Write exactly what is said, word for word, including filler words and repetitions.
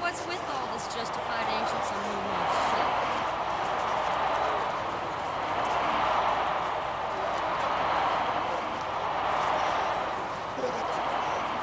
what's with all this justified ancients and new men?